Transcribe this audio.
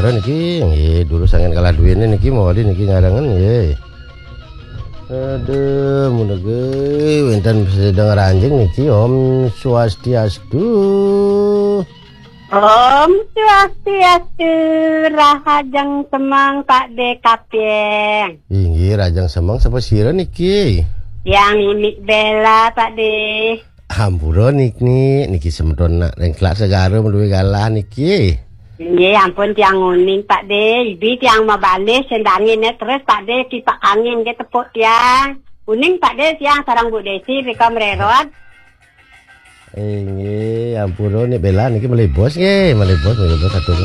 segara niki nggih dulu sangen kalah duwene niki mawali niki ngarangen nggih. Aduh munege wenten sedang ranjing niki Om Swastiastu. Om Swastiastu, Rahajang Semang Pak De Kapeng. Inggih Rajang Semang sapa sira niki? Yang ini Bella Pak De. Hampura niki semedon nak rengklak segara menduwe galah niki. Nggih ampun tiang uning Pak De, ibi tiang mabale sendangin terus Pak De kipak angin ke tepuk tiang. Uning Pak De tiang sarang Bu Desi rika mererot. Nggih, ampura nek Bella niki melebos nggih, melebos satu.